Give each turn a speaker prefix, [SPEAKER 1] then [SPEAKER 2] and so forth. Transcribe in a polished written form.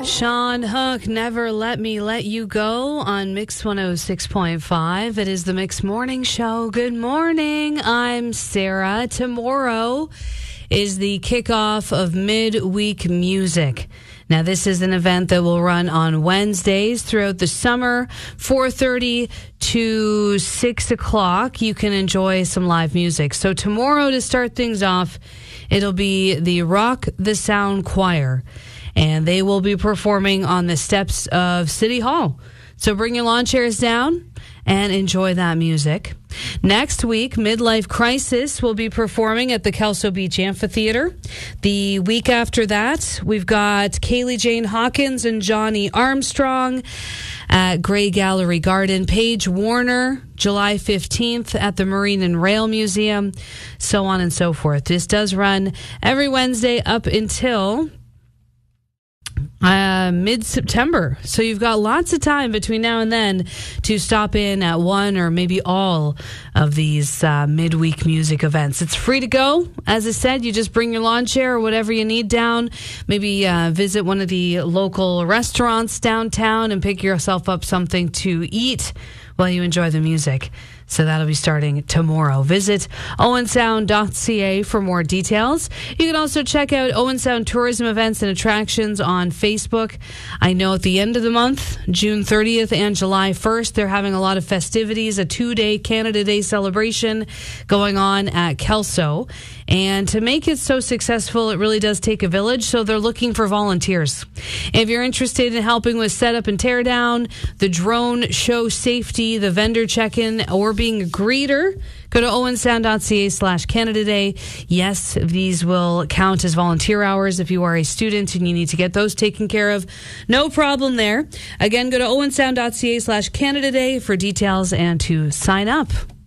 [SPEAKER 1] Sean Hook, Never Let Me Let You Go on Mix 106.5. It is the Mix Morning Show. Good morning. I'm Sarah. Tomorrow is the kickoff of Midweek Music. Now, this is an event that will run on Wednesdays throughout the summer, 4:30 to 6 o'clock. You can enjoy some live music. So tomorrow, to start things off, it'll be the Rock the Sound Choir, and they will be performing on the steps of City Hall. So bring your lawn chairs down and enjoy that music. Next week, Midlife Crisis will be performing at the Kelso Beach Amphitheater. The week after that, we've got Kaylee Jane Hawkins and Johnny Armstrong at Grey Gallery Garden. Paige Warner, July 15th at the Marine and Rail Museum, so on and so forth. This does run every Wednesday up until mid-September. So you've got lots of time between now and then to stop in at one or maybe all of these midweek music events. It's free to go. As I said, you just bring your lawn chair or whatever you need down. Maybe visit one of the local restaurants downtown and pick yourself up something to eat while you enjoy the music. So that'll be starting tomorrow. Visit owensound.ca for more details. You can also check out Owen Sound Tourism Events and Attractions on Facebook. I know at the end of the month, June 30th and July 1st, they're having a lot of festivities, a 2-day Canada Day celebration going on at Kelso. And to make it so successful, it really does take a village, so they're looking for volunteers. If you're interested in helping with setup and teardown, the drone show safety, the vendor check-in, or being a greeter, go to owensound.ca/Canada Day. Yes, these will count as volunteer hours if you are a student and you need to get those taken care of. No problem there. Again, go to owensound.ca/Canada Day for details and to sign up.